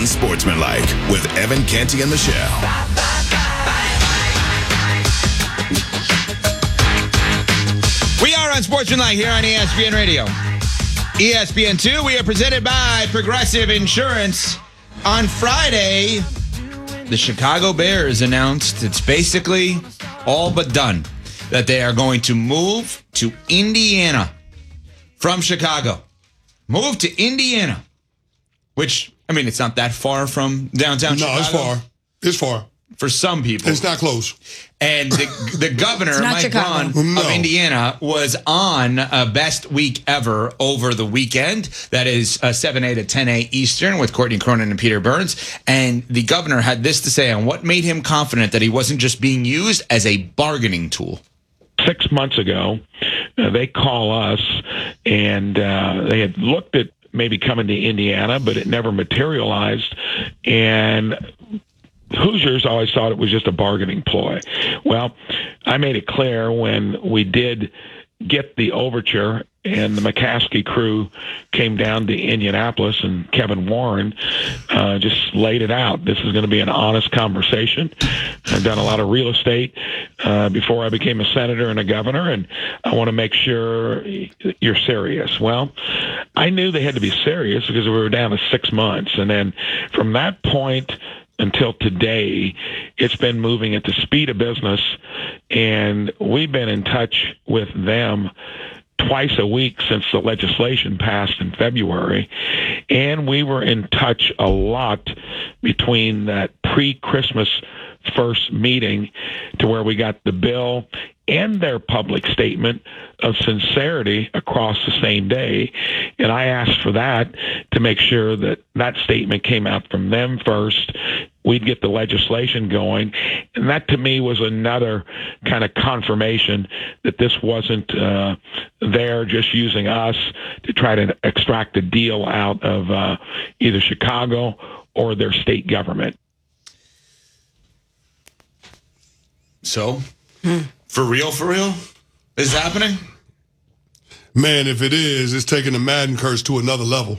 Unsportsmanlike with Evan Canty and Michelle. We are Unsportsmanlike here on ESPN Radio. ESPN2, we are presented by Progressive Insurance. On Friday, the Chicago Bears announced it's basically all but done, that they are going to move to Indiana from Chicago. Move to Indiana, which, I mean, it's not that far from downtown Chicago. No, it's far. It's far. For some people. It's not close. And the governor, Mike Chicago. Braun of Indiana, was on Best Week Ever over the weekend. That is 7A to 10A Eastern with Courtney Cronin and Peter Burns. And the governor had this to say on what made him confident that he wasn't just being used as a bargaining tool. 6 months ago, they call us, and they had looked at maybe coming to Indiana, but it never materialized. And Hoosiers always thought it was just a bargaining ploy. Well, I made it clear when we did get the overture and the McCaskey crew came down to Indianapolis, and Kevin Warren just laid it out. This is going to be an honest conversation. I've done a lot of real estate before I became a senator and a governor, and I want to make sure you're serious. Well, I knew they had to be serious because we were down to 6 months. And then from that point until today, it's been moving at the speed of business, and we've been in touch with them twice a week since the legislation passed in February, and we were in touch a lot between that pre-Christmas first meeting to where we got the bill and their public statement of sincerity across the same day. And I asked for that to make sure that that statement came out from them first. We'd get the legislation going. And that to me was another kind of confirmation that this wasn't there just using us to try to extract a deal out of either Chicago or their state government. So, for real, is it happening? Man, if it is, it's taking the Madden curse to another level.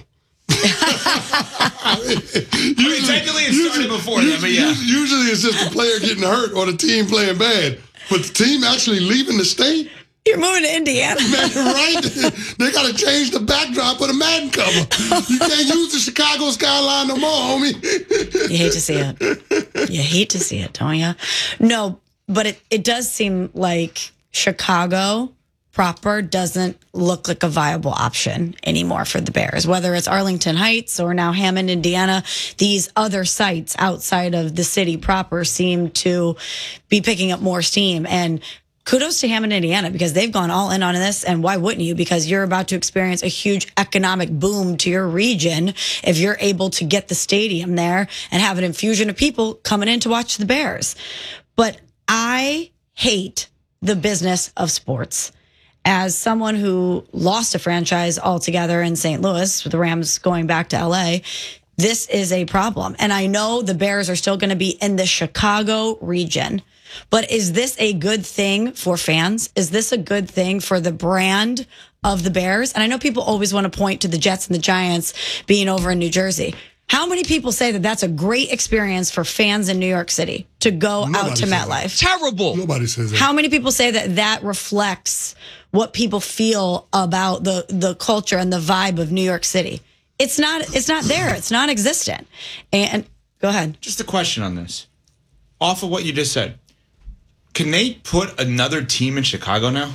Technically it started before that, but yeah. Usually it's just the player getting hurt or the team playing bad. But the team actually leaving the state? You're moving to Indiana. Man, right? They got to change the backdrop of the Madden cover. You can't use the Chicago skyline no more, homie. You hate to see it. You hate to see it, don't you? No, but it does seem like Chicago proper doesn't look like a viable option anymore for the Bears. Whether it's Arlington Heights or now Hammond, Indiana, these other sites outside of the city proper seem to be picking up more steam. And kudos to Hammond, Indiana, because they've gone all in on this. And why wouldn't you? Because you're about to experience a huge economic boom to your region if you're able to get the stadium there and have an infusion of people coming in to watch the Bears. But I hate the business of sports. As someone who lost a franchise altogether in St. Louis, with the Rams going back to LA, this is a problem. And I know the Bears are still going to be in the Chicago region. But is this a good thing for fans? Is this a good thing for the brand of the Bears? And I know people always want to point to the Jets and the Giants being over in New Jersey. How many people say that that's a great experience for fans in New York City to go out to MetLife? Terrible. Nobody says that. How many people say that that reflects what people feel about the culture and the vibe of New York City? It's not there. It's non-existent. And go ahead. Just a question on this. Off of what you just said, can they put another team in Chicago now?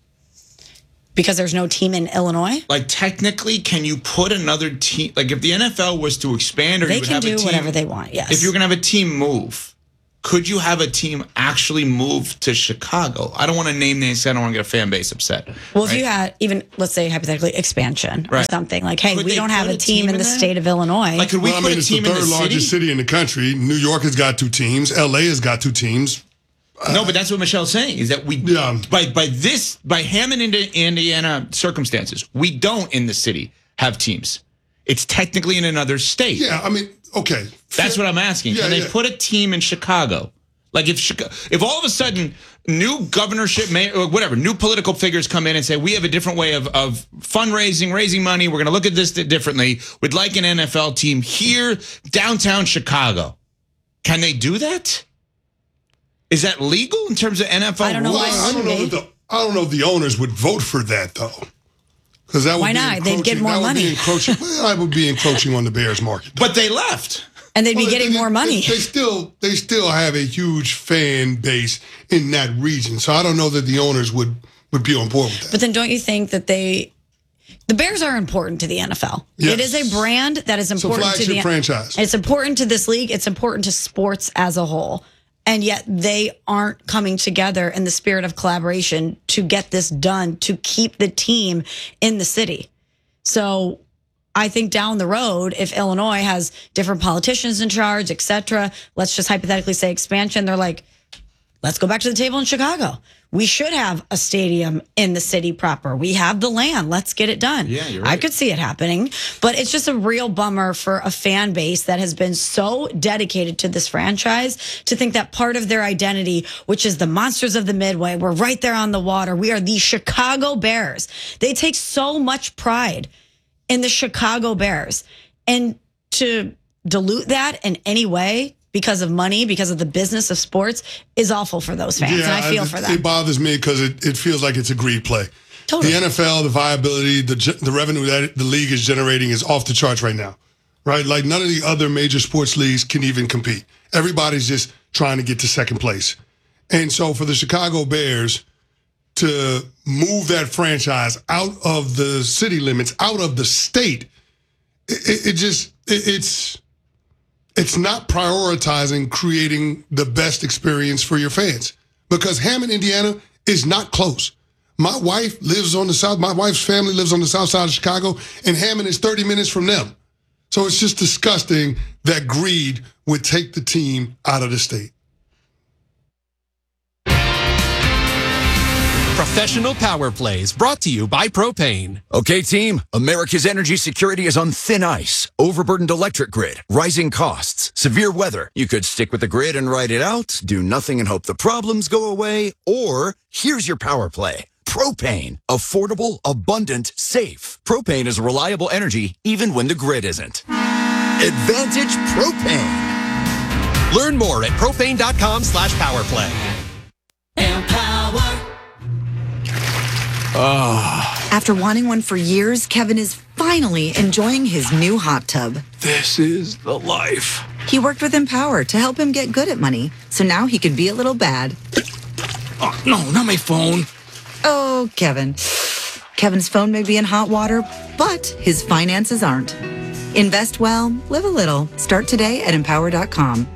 Because there's no team in Illinois? Like, technically, can you put another team? Like, if the NFL was to expand or they you would can have a do team, whatever they want, yes. If you're going to have a team move, could you have a team actually move to Chicago? I don't want to name names. I don't want to get a fan base upset. Well, right? if you had, even, let's say, hypothetically, expansion or Right. something. Like, hey, Could we they don't have put a team in the there? state of Illinois. Like, could we Well, I put mean, a it's the team in the third largest city in the country. New York has got 2 teams. LA has got 2 teams. No, but that's what Michelle's saying, is that we, by Hammond, Indiana circumstances, we don't in the city have teams. It's technically in another state. Yeah, I mean, okay. That's what I'm asking. Yeah, Can they yeah. put a team in Chicago Like if all of a sudden new governorship, or whatever, new political figures come in and say, we have a different way of fundraising, raising money, we're going to look at this differently, we'd like an NFL team here, downtown Chicago. Can they do that? Is that legal in terms of NFL I don't know. rules? I don't know if the owners would vote for that, though. Because that would Why not? They'd get more money. I would be encroaching on the Bears market. But they left. And they'd be getting more money. They still have a huge fan base in that region. So I don't know that the owners would be on board with that. But then don't you think that the Bears are important to the NFL? Yes. It is a brand that is important to the franchise. It's important to this league. It's important to sports as a whole. And yet they aren't coming together in the spirit of collaboration to get this done, to keep the team in the city. So I think down the road, if Illinois has different politicians in charge, et cetera, let's just hypothetically say expansion, they're like, let's go back to the table in Chicago. We should have a stadium in the city proper. We have the land. Let's get it done. Yeah, you're right. I could see it happening, but it's just a real bummer for a fan base that has been so dedicated to this franchise to think that part of their identity, which is the Monsters of the Midway, we're right there on the water. We are the Chicago Bears. They take so much pride in the Chicago Bears, and to dilute that in any way because of money, because of the business of sports, is awful for those fans, and I feel for them. It bothers me because it feels like it's a greed play. Totally. The NFL, the viability, the revenue that the league is generating is off the charts right now, right? Like none of the other major sports leagues can even compete. Everybody's just trying to get to second place. And so for the Chicago Bears to move that franchise out of the city limits, out of the state, it's not prioritizing creating the best experience for your fans, because Hammond, Indiana is not close. My wife lives on the south. My wife's family lives on the south side of Chicago, and Hammond is 30 minutes from them. So it's just disgusting that greed would take the team out of the state. Professional Power Plays brought to you by Propane. Okay, team, America's energy security is on thin ice. Overburdened electric grid, rising costs, severe weather. You could stick with the grid and ride it out, do nothing and hope the problems go away, or here's your power play. Propane. Affordable, abundant, safe. Propane is reliable energy even when the grid isn't. Advantage Propane. Learn more at propane.com/powerplay. Empower. After wanting one for years, Kevin is finally enjoying his new hot tub. This is the life. He worked with Empower to help him get good at money, so now he can be a little bad. Oh, no, not my phone. Oh, Kevin. Kevin's phone may be in hot water, but his finances aren't. Invest well, live a little. Start today at Empower.com.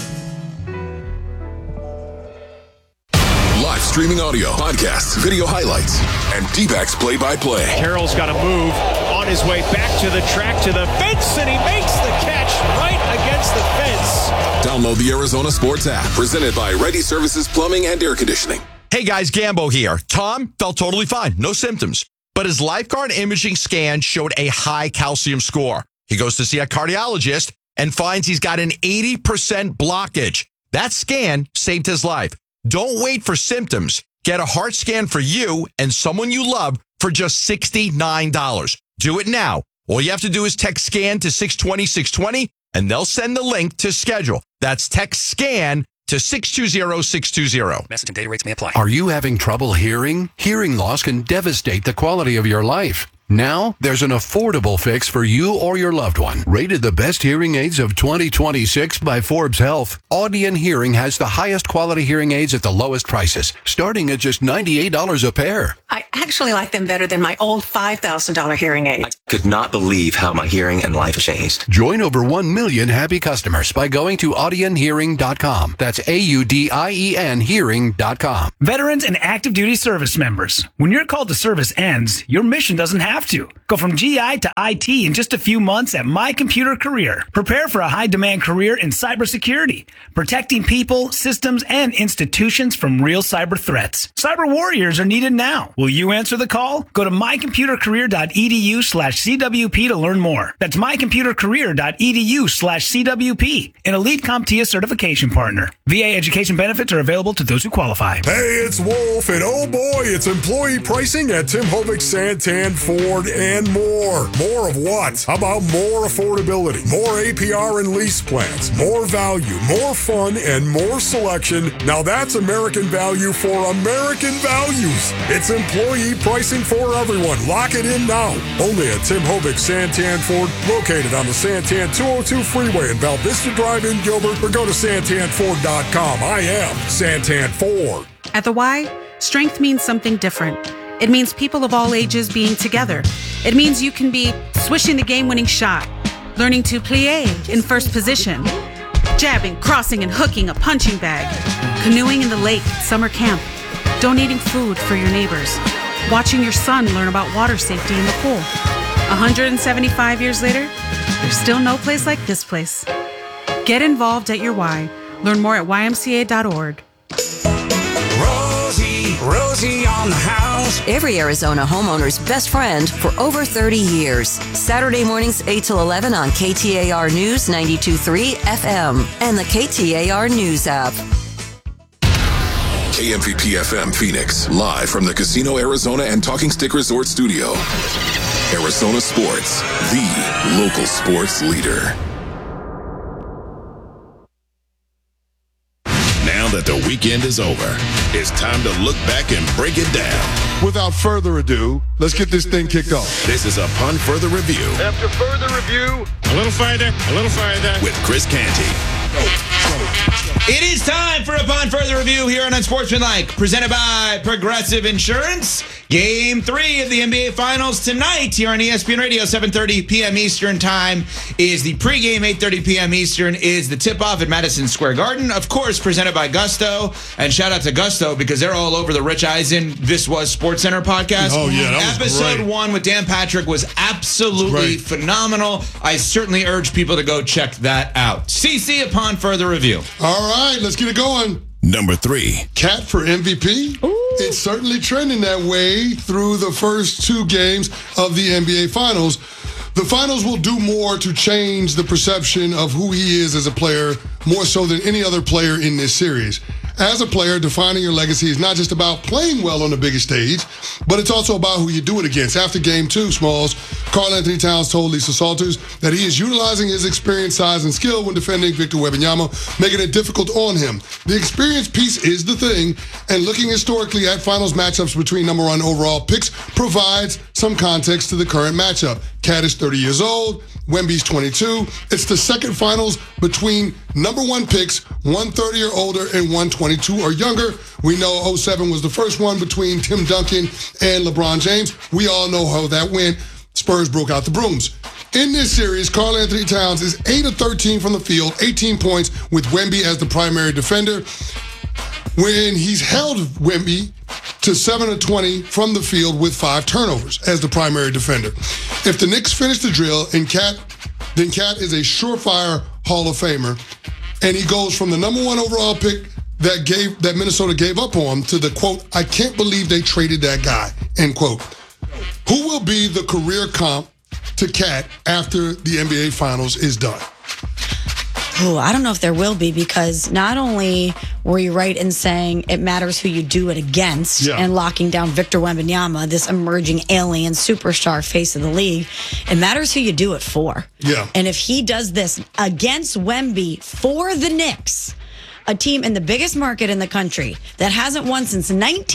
Live streaming audio, podcasts, video highlights, and D-backs play-by-play. Carroll's got to move on his way back to the track, to the fence, and he makes the catch right against the fence. Download the Arizona Sports app, presented by Ready Services Plumbing and Air Conditioning. Hey guys, Gambo here. Tom felt totally fine, no symptoms, but his lifeguard imaging scan showed a high calcium score. He goes to see a cardiologist and finds he's got an 80% blockage. That scan saved his life. Don't wait for symptoms. Get a heart scan for you and someone you love for just $69. Do it now. All you have to do is text SCAN to 620-620 and they'll send the link to schedule. That's text SCAN to 620-620. Message and data rates may apply. Are you having trouble hearing? Hearing loss can devastate the quality of your life. Now, there's an affordable fix for you or your loved one. Rated the best hearing aids of 2026 by Forbes Health, Audion Hearing has the highest quality hearing aids at the lowest prices, starting at just $98 a pair. I actually like them better than my old $5,000 hearing aid. I could not believe how my hearing and life changed. Join over 1 million happy customers by going to audionhearing.com. That's AUDIEN hearing.com. Veterans and active duty service members, when your call to service ends, your mission doesn't have have to. Go from GI to IT in just a few months at My Computer Career. Prepare for a high-demand career in cybersecurity, protecting people, systems, and institutions from real cyber threats. Cyber warriors are needed now. Will you answer the call? Go to mycomputercareer.edu/CWP to learn more. That's mycomputercareer.edu/CWP, an Elite CompTIA certification partner. VA education benefits are available to those who qualify. Hey, it's Wolf, and oh boy, it's employee pricing at Tim Hovick, Santan, Ford, and more. More of what? How about more affordability, more APR and lease plans, more value, more fun, and more selection? Now that's American value for American values. It's employee pricing for everyone. Lock it in now. Only at Tim Hovick, Santan, Ford, located on the Santan 202 freeway in Val Vista Drive in Gilbert, or go to santanford.com. I am Santan Ford. At the Y, strength means something different. It means people of all ages being together. It means you can be swishing the game-winning shot, learning to plie in first position, jabbing, crossing, and hooking a punching bag, canoeing in the lake at summer camp, donating food for your neighbors, watching your son learn about water safety in the pool. 175 years later, there's still no place like this place. Get involved at your Y. Learn more at ymca.org. Rosie on the house. Every Arizona homeowner's best friend for over 30 years. Saturday mornings 8 till 11 on KTAR News 92.3 FM and the KTAR News app. KMVP FM Phoenix, live from the Casino Arizona and Talking Stick Resort Studio. Arizona Sports, the local sports leader. Now that the weekend is over, it's time to look back and break it down. Without further ado, let's get this thing kicked off. This is Upon Further Review. After further review, a little farther. With Chris Canty. It is time for Upon Further Review here on Unsportsmanlike, presented by Progressive Insurance. Game 3 of the NBA Finals tonight here on ESPN Radio, 7:30 p.m. Eastern Time is the pregame, 8:30 p.m. Eastern is the tip-off at Madison Square Garden. Of course, presented by Gusto. And shout out to Gusto because they're all over the Rich Eisen This Was SportsCenter podcast. Oh, yeah, that was Episode great. 1 with Dan Patrick was absolutely phenomenal. I certainly urge people to go check that out. CC, Upon Further Review. All right, let's get it going. Number 3. Cat for MVP. Ooh. It's certainly trending that way through the first 2 games of the NBA Finals. The Finals will do more to change the perception of who he is as a player, more so than any other player in this series. As a player, defining your legacy is not just about playing well on the biggest stage, but it's also about who you do it against. After Game 2, Smalls, Karl-Anthony Towns told Lisa Salters that he is utilizing his experience, size, and skill when defending Victor Wembanyama, making it difficult on him. The experience piece is the thing, and looking historically at Finals matchups between number 1 overall picks provides some context to the current matchup. Cat is 30 years old. Wemby's 22. It's the second Finals between number 1 picks, 130 or older and 122 or younger. We know 07 was the first one between Tim Duncan and LeBron James. We all know how that went. Spurs broke out the brooms. In this series, Karl-Anthony Towns is 8 of 13 from the field, 18 points with Wemby as the primary defender. When he's held Wemby to 7 of 20 from the field with 5 turnovers as the primary defender. If the Knicks finish the drill then Cat is a surefire Hall of Famer, and he goes from the number 1 overall pick that Minnesota gave up on to the quote, "I can't believe they traded that guy," end quote. Who will be the career comp to Cat after the NBA Finals is done? Ooh, I don't know if there will be, because not only were you right in saying it matters who you do it against and locking down Victor Wembanyama, this emerging alien superstar face of the league, it matters who you do it for. Yeah. And if he does this against Wemby for the Knicks, a team in the biggest market in the country that hasn't won since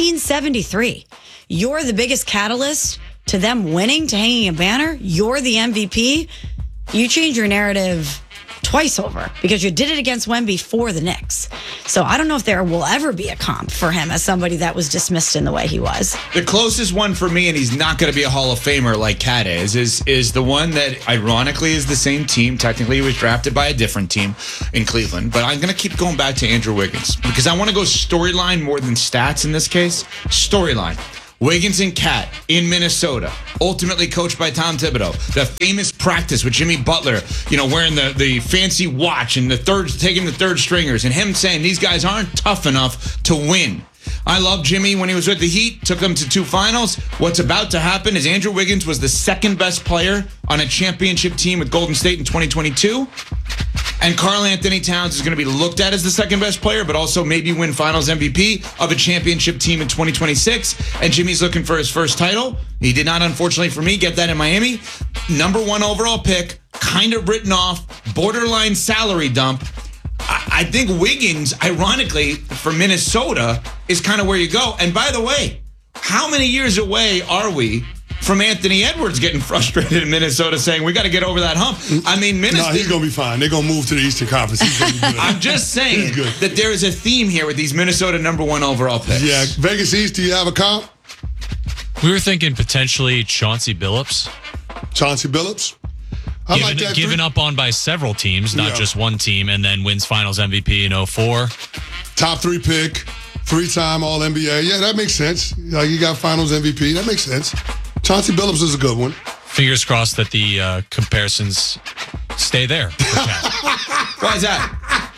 1973, you're the biggest catalyst to them winning, to hanging a banner, you're the MVP, you change your narrative twice over because you did it against Wemby for the Knicks. So I don't know if there will ever be a comp for him as somebody that was dismissed in the way he was. The closest one for me, and he's not going to be a Hall of Famer like Cat is the one that ironically is the same team. Technically, he was drafted by a different team in Cleveland. But I'm going to keep going back to Andrew Wiggins because I want to go storyline more than stats in this case. Storyline. Wiggins and Cat in Minnesota, ultimately coached by Tom Thibodeau. The famous practice with Jimmy Butler, wearing the fancy watch and taking the third stringers, and him saying these guys aren't tough enough to win. I love Jimmy when he was with the Heat, took them to 2 finals. What's about to happen is Andrew Wiggins was the second best player on a championship team with Golden State in 2022. And Karl Anthony Towns is going to be looked at as the second best player, but also maybe win finals MVP of a championship team in 2026. And Jimmy's looking for his first title. He did not, unfortunately for me, get that in Miami. Number 1 overall pick, kind of written off, borderline salary dump. I think Wiggins, ironically, for Minnesota, is kind of where you go. And by the way, how many years away are we from Anthony Edwards getting frustrated in Minnesota saying, we got to get over that hump? I mean, Minnesota... No, he's going to be fine. They're going to move to the Eastern Conference. He's going to be good. I'm just saying that there is a theme here with these Minnesota number 1 overall picks. Yeah, Vegas East, do you have a comp? We were thinking potentially Chauncey Billups. Chauncey Billups? Given up on by several teams, not just one team, and then wins Finals MVP in 2004. Top 3 pick, 3-time All-NBA. Yeah, that makes sense. Like, you got Finals MVP. That makes sense. Chauncey Billups is a good one. Fingers crossed that the comparisons stay there. Why is that?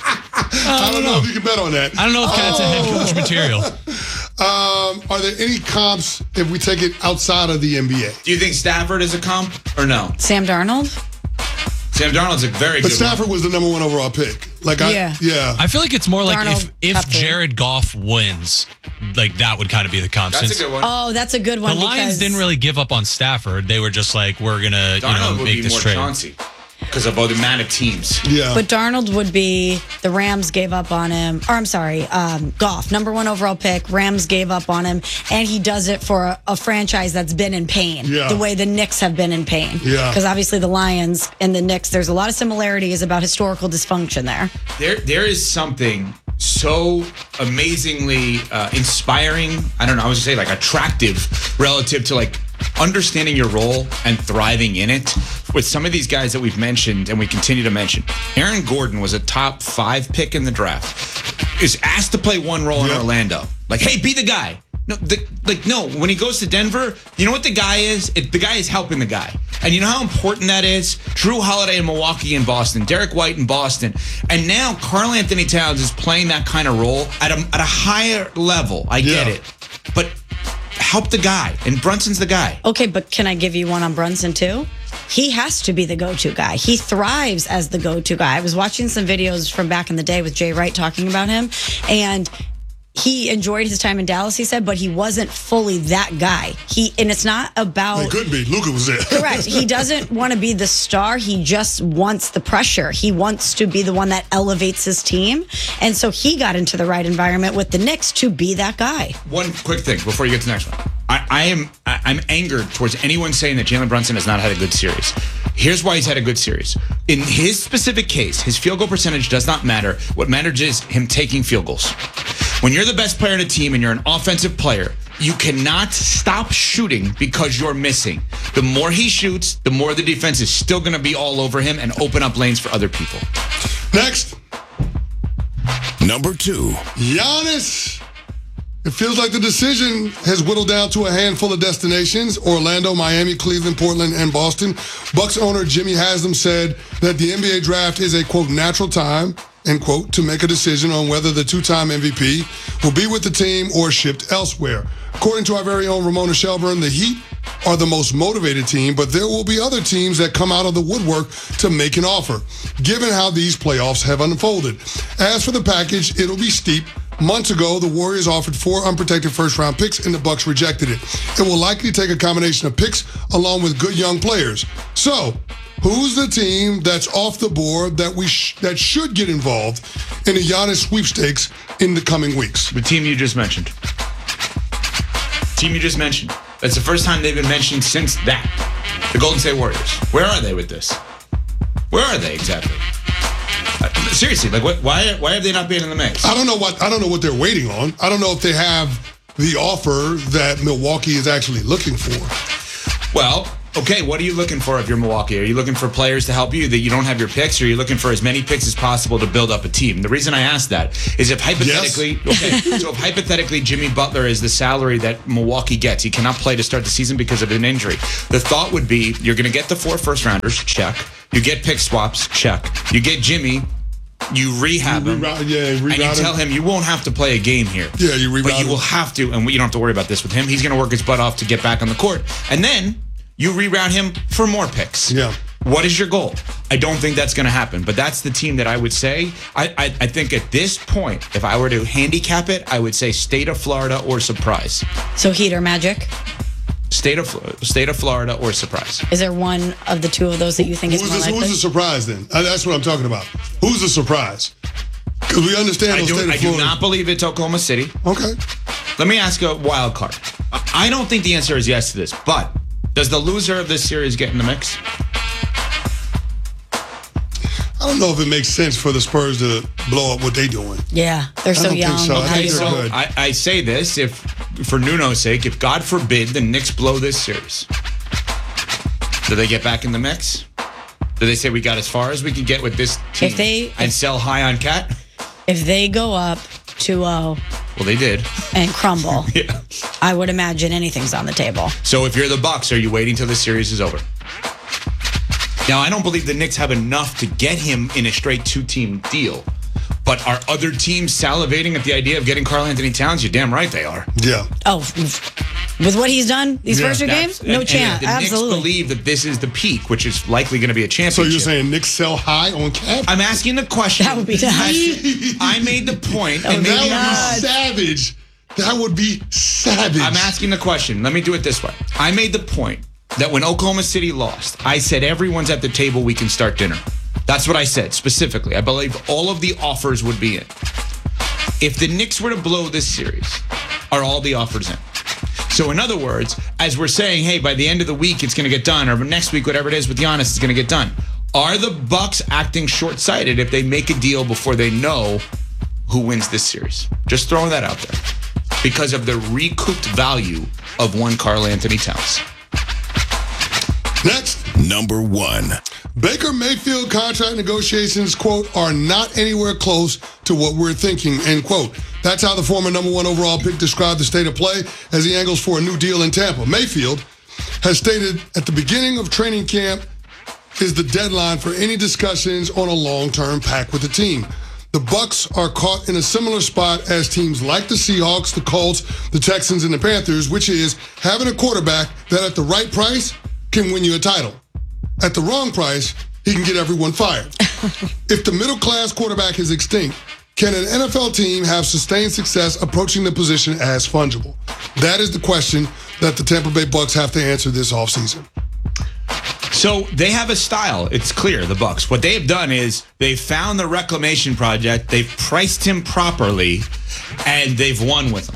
I don't know if you can bet on that. I don't know if Cat's a head coach material. Are there any comps if we take it outside of the NBA? Do you think Stafford is a comp or no? Sam Darnold? Sam Darnold's a very good But Stafford was the number 1 overall pick. I feel like it's more like Darnold, if Jared Goff wins, like that would kind of be the comp. That's a good one. Oh, that's a good one. The Lions didn't really give up on Stafford. They were just like, we're going to make this trade. Chauncey because of the amount of teams. Yeah. But Darnold would be, the Rams gave up on him. Or I'm sorry, Goff, number 1 overall pick. Rams gave up on him. And he does it for a franchise that's been in pain. Yeah. The way the Knicks have been in pain. Yeah. Because obviously the Lions and the Knicks, there's a lot of similarities about historical dysfunction there. There is something so amazingly inspiring, I don't know, I was going to say like attractive relative to like understanding your role and thriving in it with some of these guys that we've mentioned and we continue to mention. Aaron Gordon was a top 5 pick in the draft. Is asked to play one role in Orlando. Like, hey, be the guy. No, when he goes to Denver, you know what the guy is? The guy is helping the guy. And you know how important that is? Drew Holiday in Milwaukee and Boston, Derek White in Boston. And now Karl Anthony Towns is playing that kind of role at a higher level. I get it. But help the guy. And Brunson's the guy. Okay, but can I give you one on Brunson too? He has to be the go-to guy. He thrives as the go-to guy. I was watching some videos from back in the day with Jay Wright talking about him, and he enjoyed his time in Dallas, he said, but he wasn't fully that guy. And it's not about... It couldn't be. Luka was there. Correct. He doesn't want to be the star. He just wants the pressure. He wants to be the one that elevates his team. And so he got into the right environment with the Knicks to be that guy. One quick thing before you get to the next one. I'm angered towards anyone saying that Jalen Brunson has not had a good series. Here's why he's had a good series. In his specific case, his field goal percentage does not matter. What matters is him taking field goals. When you're the best player in a team and you're an offensive player, you cannot stop shooting because you're missing. The more he shoots, the more the defense is still going to be all over him and open up lanes for other people. Next. Number 2. Giannis. It feels like the decision has whittled down to a handful of destinations: Orlando, Miami, Cleveland, Portland, and Boston. Bucks owner Jimmy Haslam said that the NBA draft is a, quote, natural time, end quote, to make a decision on whether the 2-time MVP will be with the team or shipped elsewhere. According to our very own Ramona Shelburne, the Heat are the most motivated team, but there will be other teams that come out of the woodwork to make an offer, given how these playoffs have unfolded. As for the package, it'll be steep. Months ago, the Warriors offered 4 unprotected first-round picks, and the Bucks rejected it. It will likely take a combination of picks along with good young players. So, who's the team that's off the board that that should get involved in the Giannis sweepstakes in the coming weeks? The team you just mentioned. That's the first time they've been mentioned since that. The Golden State Warriors. Where are they with this? Where are they exactly? Seriously, like why have they not been in the mix? I don't know what they're waiting on. I don't know if they have the offer that Milwaukee is actually looking for. Well, okay, what are you looking for if you're Milwaukee? Are you looking for players to help you that you don't have your picks, or are you looking for as many picks as possible to build up a team? The reason I ask that is if hypothetically, so if hypothetically Jimmy Butler is the salary that Milwaukee gets, he cannot play to start the season because of an injury. The thought would be you're going to get the 4 first-rounders, check. You get pick swaps, check. You get Jimmy. You rehab him, and you tell him you won't have to play a game here. Yeah, you reroute but you will have to, and you don't have to worry about this with him. He's going to work his butt off to get back on the court, and then you reroute him for more picks. Yeah. What is your goal? I don't think that's going to happen, but that's the team that I would say. I think at this point, if I were to handicap it, I would say state of Florida or surprise. So Heat or Magic? State of Florida or surprise. Is there one of the two of those that you think is more likely? Who's the surprise then? That's what I'm talking about. Who's the surprise? Because we understand I do not believe it's Oklahoma City. Okay. Let me ask a wild card. I don't think the answer is yes to this, but does the loser of this series get in the mix? I don't know if it makes sense for the Spurs to blow up what they're doing. Yeah, they're so young. I say this for Nuno's sake, if God forbid the Knicks blow this series, do they get back in the mix? Do they say we got as far as we can get with this team and sell high on Cat? If they go up 2-0. Well, they did. And crumble. Yeah. I would imagine anything's on the table. So if you're the Bucks, are you waiting till the series is over? Now, I don't believe the Knicks have enough to get him in a straight 2-team deal. But are other teams salivating at the idea of getting Karl Anthony Towns? You're damn right they are. Yeah. Oh, with what he's done these first 2 games? No chance. The Absolutely. Knicks believe that this is the peak, which is likely going to be a championship. So you're saying Knicks sell high on Cat? I'm asking the question. That would be nice. I made the point. That would be savage. That would be savage. I'm asking the question. Let me do it this way. I made the point that when Oklahoma City lost, I said everyone's at the table, we can start dinner. That's what I said specifically. I believe all of the offers would be in. If the Knicks were to blow this series, are all the offers in? So in other words, as we're saying, hey, by the end of the week it's going to get done, or next week, whatever it is with Giannis is going to get done. Are the Bucks acting short-sighted if they make a deal before they know who wins this series? Just throwing that out there. Because of the recouped value of one Karl Anthony Towns. Next. Number 1. Baker Mayfield contract negotiations, quote, are not anywhere close to what we're thinking, end quote. That's how the former number 1 overall pick described the state of play as he angles for a new deal in Tampa. Mayfield has stated at the beginning of training camp is the deadline for any discussions on a long-term pact with the team. The Bucks are caught in a similar spot as teams like the Seahawks, the Colts, the Texans, and the Panthers, which is having a quarterback that at the right price can win you a title. At the wrong price, he can get everyone fired. If the middle-class quarterback is extinct, can an NFL team have sustained success approaching the position as fungible? That is the question that the Tampa Bay Bucks have to answer this offseason. So they have a style. It's clear, the Bucks. What they've done is they've found the reclamation project, they've priced him properly, and they've won with him.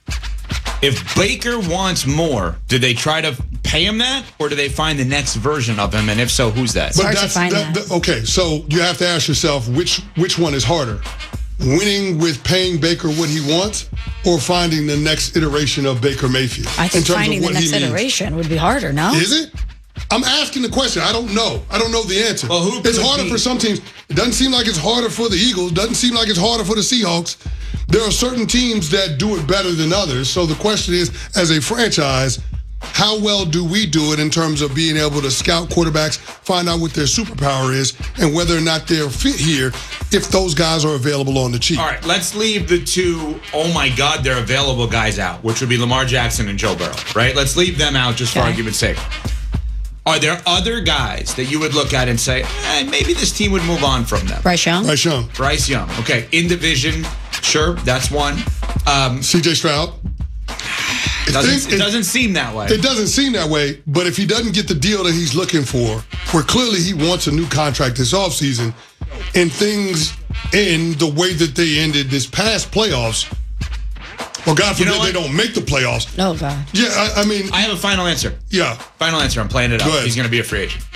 If Baker wants more, do they try to pay him that, or do they find the next version of him? And if so, who's that? But okay, so you have to ask yourself which one is harder, winning with paying Baker what he wants, or finding the next iteration of Baker Mayfield? I think finding the next iteration would be harder. No, is it? I'm asking the question. I don't know. I don't know the answer. Well, it's harder for some teams. It doesn't seem like it's harder for the Eagles. Doesn't seem like it's harder for the Seahawks. There are certain teams that do it better than others. So the question is, as a franchise, how well do we do it in terms of being able to scout quarterbacks, find out what their superpower is, and whether or not they're fit here if those guys are available on the cheap? All right, let's leave the two, oh my God, they're available guys out, which would be Lamar Jackson and Joe Burrow, right? Let's leave them out just for argument's sake. Are there other guys that you would look at and say, maybe this team would move on from them? Bryce Young. Bryce Young. Okay, in division, sure, that's one. C.J. Stroud. It doesn't seem that way. It doesn't seem that way, but if he doesn't get the deal that he's looking for, where clearly he wants a new contract this offseason, and things end the way that they ended this past playoffs, or God forbid they don't make the playoffs. Oh, God. Yeah, I mean. I have a final answer. Yeah. Final answer. I'm playing it up. Go ahead. He's going to be a free agent.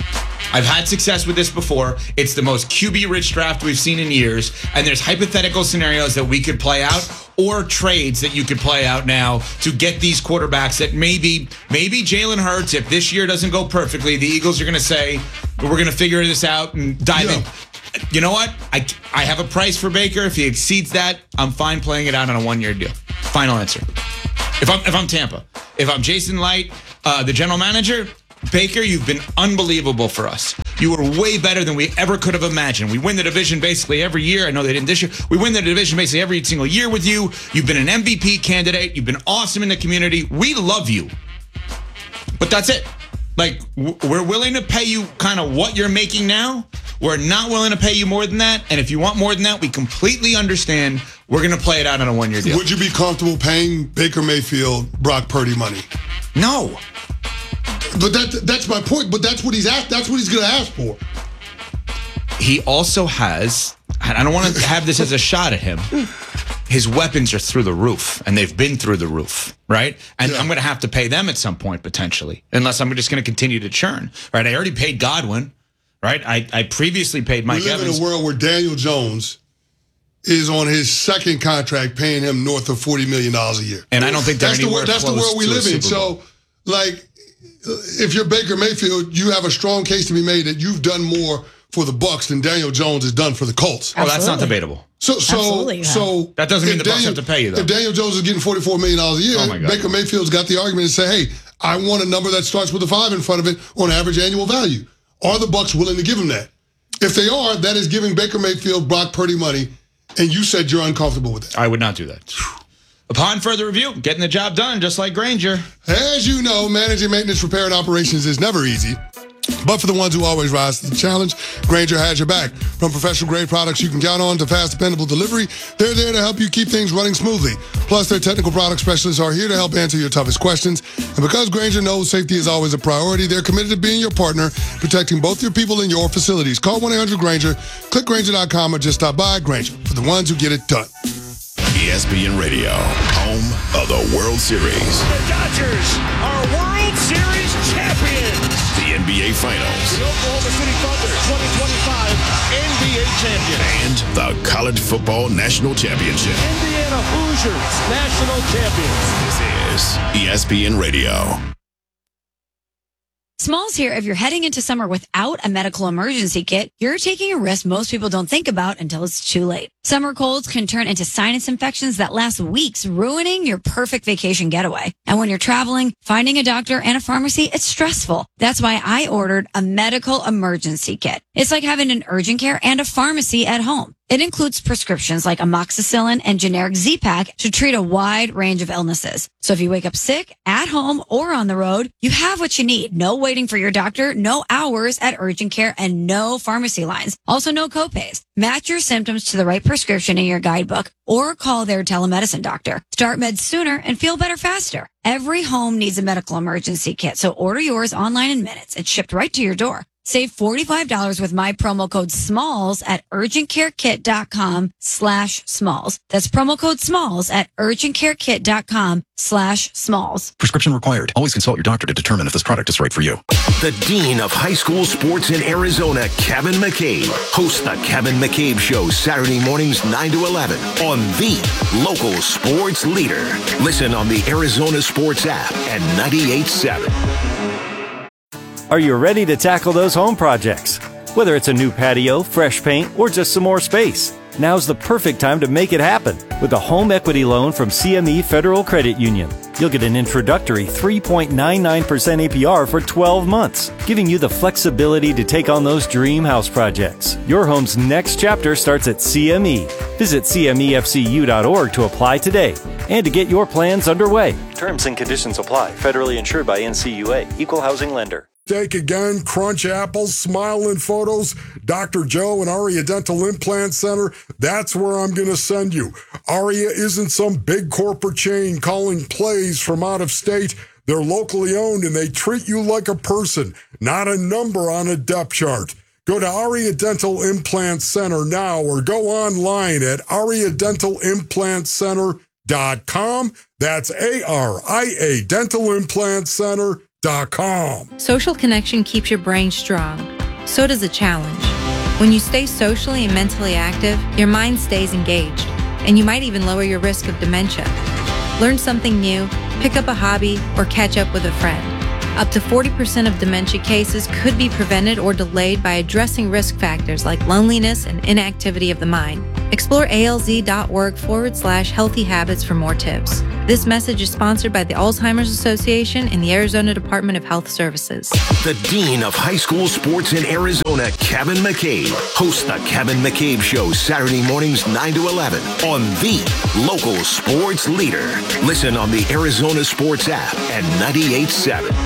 I've had success with this before. It's the most QB-rich draft we've seen in years, and there's hypothetical scenarios that we could play out or trades that you could play out now to get these quarterbacks that maybe Jalen Hurts, if this year doesn't go perfectly, the Eagles are going to say, we're going to figure this out and dive in. You know what? I have a price for Baker. If he exceeds that, I'm fine playing it out on a 1-year deal. Final answer. If I'm Tampa, if I'm Jason Light, the general manager, Baker, you've been unbelievable for us. You were way better than we ever could have imagined. We win the division basically every year. I know they didn't this year. We win the division basically every single year with you. You've been an MVP candidate. You've been awesome in the community. We love you. But that's it. Like, we're willing to pay you kind of what you're making now. We're not willing to pay you more than that. And if you want more than that, we completely understand. We're going to play it out on a 1-year deal. Would you be comfortable paying Baker Mayfield Brock Purdy money? No. But that's my point. But that's what he's asked. That's what he's going to ask for. He also has, and I don't want to have this as a shot at him, his weapons are through the roof, and they've been through the roof, right? And I'm going to have to pay them at some point, potentially, unless I'm just going to continue to churn, right? I already paid Godwin, right? I previously paid Mike Evans. We live in a world where Daniel Jones is on his second contract, paying him north of $40 million a year. And I don't think that's the world we live in. So, like, if you're Baker Mayfield, you have a strong case to be made that you've done more for the Bucs than Daniel Jones has done for the Colts. Oh, that's not debatable. So that doesn't mean the Bucs have to pay you, though. If Daniel Jones is getting $44 million a year, Baker Mayfield's got the argument to say, hey, I want a number that starts with a 5 in front of it on average annual value. Are the Bucs willing to give him that? If they are, that is giving Baker Mayfield Brock Purdy money, and you said you're uncomfortable with that. I would not do that. Upon further review, getting the job done, just like Grainger. As you know, managing maintenance, repair, and operations is never easy. But for the ones who always rise to the challenge, Grainger has your back. From professional-grade products you can count on to fast, dependable delivery, they're there to help you keep things running smoothly. Plus, their technical product specialists are here to help answer your toughest questions. And because Grainger knows safety is always a priority, they're committed to being your partner, protecting both your people and your facilities. Call 1-800-GRAINGER, click Grainger.com, or just stop by. Grainger, for the ones who get it done. ESPN Radio, home of the World Series. The Dodgers are World Series champions. The NBA Finals. The Oklahoma City Thunder 2025 NBA champion. And the College Football National Championship. Indiana Hoosiers national champions. This is ESPN Radio. Smalls here. If you're heading into summer without a medical emergency kit, you're taking a risk most people don't think about until it's too late. Summer colds can turn into sinus infections that last weeks, ruining your perfect vacation getaway. And when you're traveling, finding a doctor and a pharmacy, it's stressful. That's why I ordered a medical emergency kit. It's like having an urgent care and a pharmacy at home. It includes prescriptions like amoxicillin and generic Z-Pak to treat a wide range of illnesses. So if you wake up sick, at home, or on the road, you have what you need. No waiting for your doctor, no hours at urgent care, and no pharmacy lines. Also, no copays. Match your symptoms to the right prescription in your guidebook or call their telemedicine doctor. Start meds sooner and feel better faster. Every home needs a medical emergency kit, so order yours online in minutes. It's shipped right to your door. Save $45 with my promo code SMALLS at urgentcarekit.com/smalls. That's promo code SMALLS at urgentcarekit.com/smalls. Prescription required. Always consult your doctor to determine if this product is right for you. The Dean of High School Sports in Arizona, Kevin McCabe, hosts the Kevin McCabe Show Saturday mornings 9 to 11 on the local sports leader. Listen on the Arizona Sports app and 98.7. Are you ready to tackle those home projects? Whether it's a new patio, fresh paint, or just some more space, now's the perfect time to make it happen with a home equity loan from CME Federal Credit Union. You'll get an introductory 3.99% APR for 12 months, giving you the flexibility to take on those dream house projects. Your home's next chapter starts at CME. Visit CMEFCU.org to apply today and to get your plans underway. Terms and conditions apply. Federally insured by NCUA. Equal housing lender. Take again, crunch apples, smile in photos. Dr. Joe and Aria Dental Implant Center, that's where I'm going to send you. Aria isn't some big corporate chain calling plays from out of state. They're locally owned and they treat you like a person, not a number on a depth chart. Go to Aria Dental Implant Center now or go online at ariadentalimplantcenter.com. That's ARIA Dental Implant Center.com. Social connection keeps your brain strong. so does a challenge. When you stay socially and mentally active, your mind stays engaged, and you might even lower your risk of dementia. Learn something new, pick up a hobby, or catch up with a friend. Up to 40% of dementia cases could be prevented or delayed by addressing risk factors like loneliness and inactivity of the mind. Explore alz.org/healthy habits for more tips. This message is sponsored by the Alzheimer's Association and the Arizona Department of Health Services. The Dean of High School Sports in Arizona, Kevin McCabe, hosts the Kevin McCabe Show Saturday mornings 9 to 11 on the local sports leader. Listen on the Arizona Sports app at 98.7.